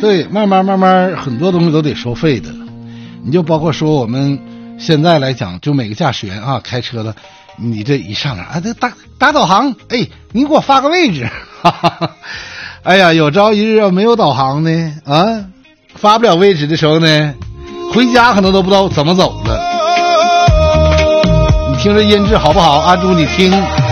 对，慢慢很多东西都得收费的。你就包括说我们现在来讲，就每个驾驶员啊，开车的，你这一上来啊，这打导航，哎，你给我发个位置，哈哈。哎呀，有朝一日要没有导航呢，啊，发不了位置的时候呢，回家可能都不知道怎么走了。你听着音质好不好？阿朱，你听。